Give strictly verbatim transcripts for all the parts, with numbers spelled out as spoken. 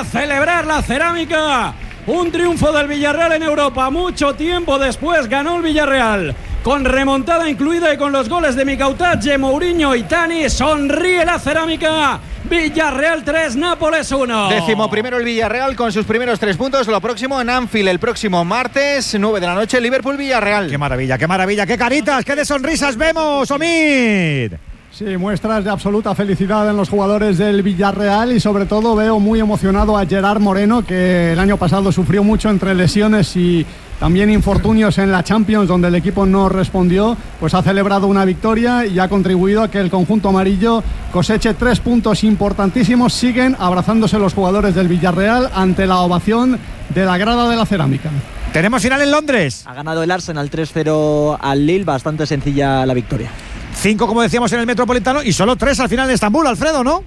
a celebrar la cerámica. Un triunfo del Villarreal en Europa. Mucho tiempo después ganó el Villarreal, con remontada incluida y con los goles de Micautadze, Mourinho y Tani. Sonríe la cerámica. Villarreal tres, Nápoles uno. Décimo primero el Villarreal con sus primeros tres puntos. Lo próximo en Anfield el próximo martes, nueve de la noche, Liverpool-Villarreal. Qué maravilla, qué maravilla, qué caritas, qué de sonrisas vemos, Omid. Sí, muestras de absoluta felicidad en los jugadores del Villarreal y sobre todo veo muy emocionado a Gerard Moreno, que el año pasado sufrió mucho entre lesiones y también infortunios en la Champions, donde el equipo no respondió. Pues ha celebrado una victoria y ha contribuido a que el conjunto amarillo coseche tres puntos importantísimos. Siguen abrazándose los jugadores del Villarreal ante la ovación de la grada de la cerámica. Tenemos final en Londres. Ha ganado el Arsenal tres cero al Lille, bastante sencilla la victoria. Cinco, como decíamos, en el Metropolitano y solo tres al final en Estambul, Alfredo, ¿no?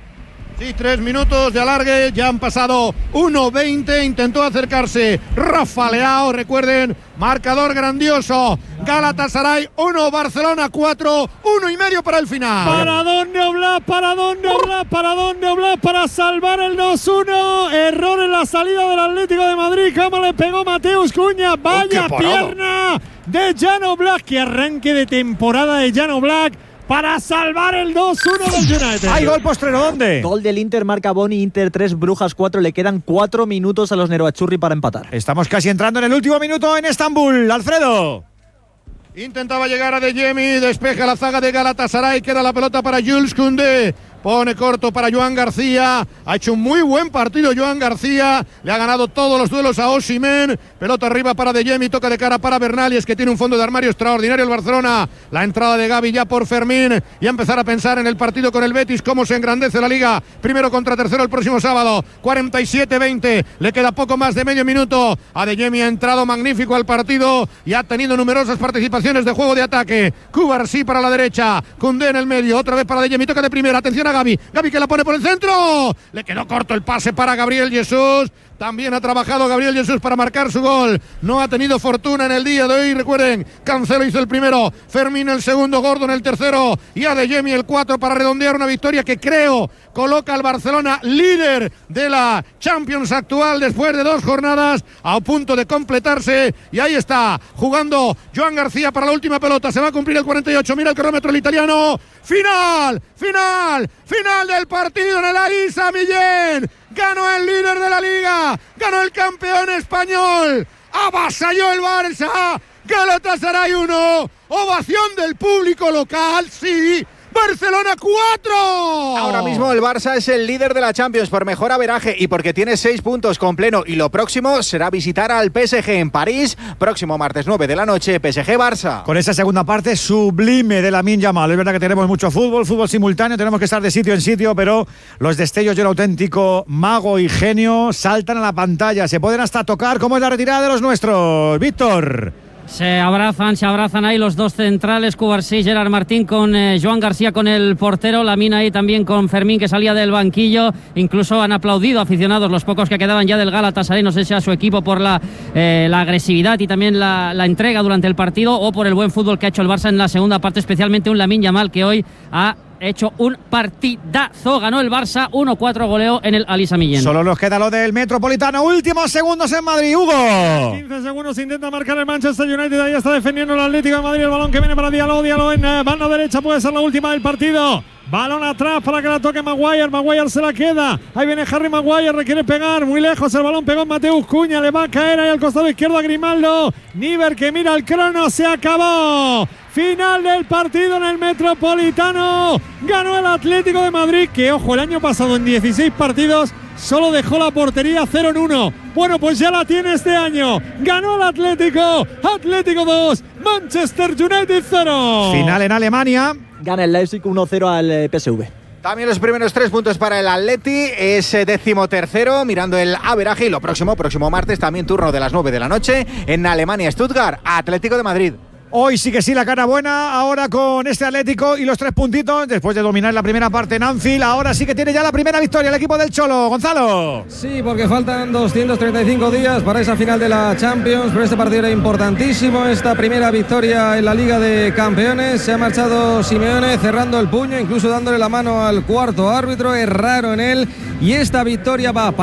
Sí, tres minutos de alargue, ya han pasado uno veinte, intentó acercarse Rafa Leao, recuerden, marcador grandioso, Galatasaray uno, Barcelona cuatro, uno y medio para el final. ¿Para dónde Oblak? ¿Para dónde Oblak? ¿Para dónde Oblak? Para salvar el dos uno, error en la salida del Atlético de Madrid, cómo le pegó Mateus Cunha, vaya oh, pierna de Jan Oblak, que arranque de temporada de Jan Oblak para salvar el dos uno del United. ¿Hay gol postrero dónde? Gol del Inter, marca Boni, Inter tres, Brujas cuatro. Le quedan cuatro minutos a los Nerazzurri para empatar. Estamos casi entrando en el último minuto en Estambul, Alfredo. Intentaba llegar a Adeyemi, despeja la zaga de Galatasaray, queda la pelota para Jules Koundé. Pone corto para Joan García. Ha hecho un muy buen partido Joan García. Le ha ganado todos los duelos a Osimhen. Pelota arriba para Adeyemi. Toca de cara para Bernalies, que tiene un fondo de armario extraordinario el Barcelona. La entrada de Gavi ya por Fermín. Y a empezar a pensar en el partido con el Betis. Cómo se engrandece la Liga. Primero contra tercero el próximo sábado. cuarenta y siete veinte. Le queda poco más de medio minuto. Adeyemi ha entrado magnífico al partido. Y ha tenido numerosas participaciones de juego de ataque. Cubarsí para la derecha. Koundé en el medio. Otra vez para Adeyemi. Toca de primera. Atención a Gavi, Gavi que la pone por el centro, le quedó corto el pase para Gabriel Jesús. También ha trabajado Gabriel Jesús para marcar su gol. No ha tenido fortuna en el día de hoy. Recuerden, Cancelo hizo el primero, Fermín el segundo, Gordon el tercero y Adeyemi el cuatro para redondear una victoria que creo coloca al Barcelona líder de la Champions actual después de dos jornadas, a punto de completarse. Y ahí está, jugando Joan García para la última pelota. Se va a cumplir el cuarenta y ocho. Mira el cronómetro el italiano. Final, final, final del partido en el Aïssa Millén. Ganó el líder de la Liga, ganó el campeón español, avasalló el Barça, Galatasaray uno, ovación del público local, sí, Barcelona cuatro. Ahora mismo el Barça es el líder de la Champions por mejor averaje y porque tiene seis puntos con pleno, y lo próximo será visitar al P S G en París, próximo martes nueve de la noche, P S G-Barça. Con esa segunda parte sublime de Lamine Yamal. Es verdad que tenemos mucho fútbol, fútbol simultáneo, tenemos que estar de sitio en sitio, pero los destellos de un auténtico mago y genio saltan a la pantalla, se pueden hasta tocar. ¿Cómo es la retirada de los nuestros, Víctor? Se abrazan, se abrazan ahí los dos centrales, Cubarsí, Gerard Martín con eh, Joan García con el portero, Lamine ahí también con Fermín que salía del banquillo. Incluso han aplaudido aficionados, los pocos que quedaban ya del Galatasaray, no sé si a su equipo por la, eh, la agresividad y también la, la entrega durante el partido, o por el buen fútbol que ha hecho el Barça en la segunda parte, especialmente un Lamine Yamal que hoy ha hecho un partidazo. Ganó el Barça uno cuatro, goleo en el Aïssa Millén. Solo nos queda lo del Metropolitano. Últimos segundos en Madrid, Hugo. quince segundos, intenta marcar el Manchester United. Ahí está defendiendo el Atlético de Madrid. El balón que viene para Diallo. Diallo en eh, banda derecha, puede ser la última del partido. Balón atrás para que la toque Maguire. Maguire se la queda. Ahí viene Harry Maguire. Requiere pegar muy lejos. El balón pegó en Mateus Cunha. Le va a caer ahí al costado izquierdo a Grimaldo. Níver que mira el crono. Se acabó. Final del partido en el Metropolitano. Ganó el Atlético de Madrid, que ojo, el año pasado en dieciséis partidos solo dejó la portería cero en uno. Bueno, pues ya la tiene este año. Ganó el Atlético. Atlético dos, Manchester United cero. Final en Alemania. Gana el Leipzig uno cero al eh, P S V. También los primeros tres puntos para el Atleti, es eh, décimo tercero, mirando el averaje. Y lo próximo, próximo martes, también turno de las nueve de la noche en Alemania, Stuttgart, Atlético de Madrid. Hoy sí que sí la cara buena, ahora con este Atlético y los tres puntitos, después de dominar la primera parte en Anfield, ahora sí que tiene ya la primera victoria el equipo del Cholo. Gonzalo. Sí, porque faltan doscientos treinta y cinco días para esa final de la Champions, pero este partido era importantísimo, esta primera victoria en la Liga de Campeones. Se ha marchado Simeone cerrando el puño, incluso dándole la mano al cuarto árbitro, es raro en él, y esta victoria va a